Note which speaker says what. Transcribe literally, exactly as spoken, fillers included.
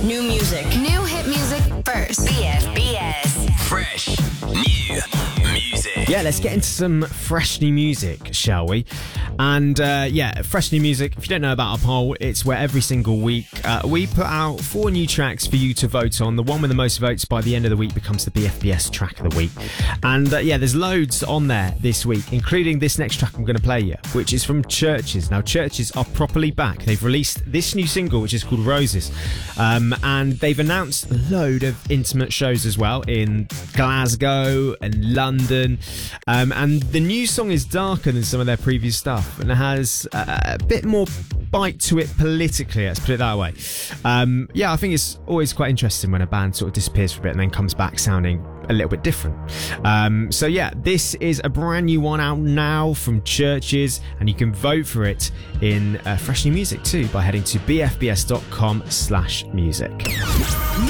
Speaker 1: New music.
Speaker 2: New hit music first.
Speaker 3: B F B S.
Speaker 4: Fresh new music.
Speaker 5: Yeah, let's get into some fresh new music, shall we? And uh, yeah, fresh new music. If you don't know about our poll, it's where every single week uh, we put out four new tracks for you to vote on. The one with the most votes by the end of the week becomes the B F B S track of the week. And uh, yeah, there's loads on there this week, including this next track I'm going to play you, which is from Churches. Now, Churches are properly back. They've released this new single, which is called Roses. Um, and they've announced a load of intimate shows as well in Glasgow and London. Um, and the new song is darker than some of their previous stuff, and it has a bit more bite to it politically, let's put it that way. Um, yeah, I think it's always quite interesting when a band sort of disappears for a bit and then comes back sounding a little bit different. Um, so yeah, this is a brand new one out now from Churches, and you can vote for it in uh, fresh new music too by heading to b f b s dot com slash music.